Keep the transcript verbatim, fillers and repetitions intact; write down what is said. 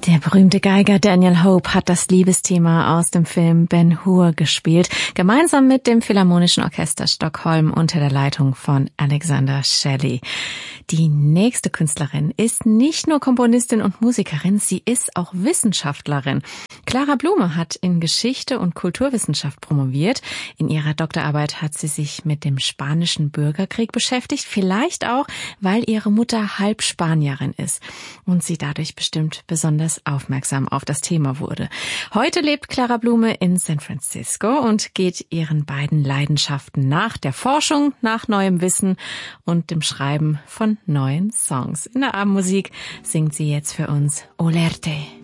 Der berühmte Geiger Daniel Hope hat das Liebesthema aus dem Film Ben-Hur gespielt, gemeinsam mit dem Philharmonischen Orchester Stockholm unter der Leitung von Alexander Shelley. Die nächste Künstlerin ist nicht nur Komponistin und Musikerin, sie ist auch Wissenschaftlerin. Clara Blume hat in Geschichte und Kulturwissenschaft promoviert. In ihrer Doktorarbeit hat sie sich mit dem Spanischen Bürgerkrieg beschäftigt, vielleicht auch, weil ihre Mutter halb Spanierin ist und sie dadurch bestimmt besonders aufmerksam auf das Thema wurde. Heute lebt Clara Blume in San Francisco und geht ihren beiden Leidenschaften nach, der Forschung nach neuem Wissen und dem Schreiben von neuen Songs. In der Abendmusik singt sie jetzt für uns Olerte.